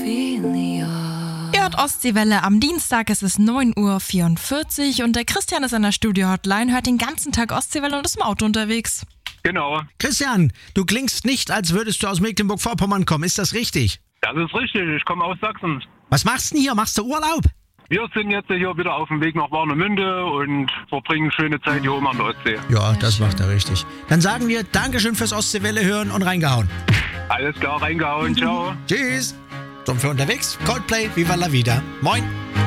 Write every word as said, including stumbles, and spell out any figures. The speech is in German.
Ihr hört Ostseewelle am Dienstag, es ist neun Uhr vierundvierzig und der Christian ist an der Studio-Hotline, hört den ganzen Tag Ostseewelle und ist im Auto unterwegs. Genau. Christian, du klingst nicht, als würdest du aus Mecklenburg-Vorpommern kommen. Ist das richtig? Das ist richtig, ich komme aus Sachsen. Was machst du denn hier? Machst du Urlaub? Wir sind jetzt hier wieder auf dem Weg nach Warnemünde und verbringen schöne Zeit hier oben an der Ostsee. Ja, das macht er richtig. Dann sagen wir Dankeschön fürs Ostseewelle hören und reingehauen. Alles klar, reingehauen, ciao. Tschüss. So, für unterwegs, Coldplay, Viva la Vida. Moin.